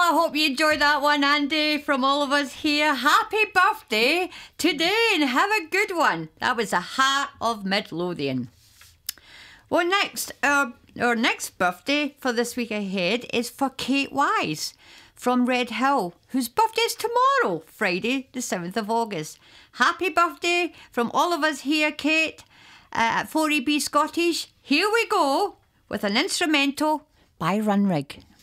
I hope you enjoyed that one, Andy, from all of us here. Happy birthday today and have a good one. That was the Heart of Midlothian. Well, next, our next birthday for this week ahead is for Kate Wise from Red Hill, whose birthday is tomorrow, Friday, the 7th of August. Happy birthday from all of us here, Kate, at 4EB Scottish. Here we go with an instrumental by Runrig.